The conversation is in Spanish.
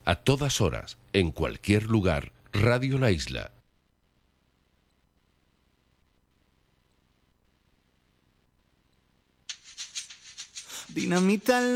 A todas horas, en cualquier lugar, Radio La Isla. Dinamita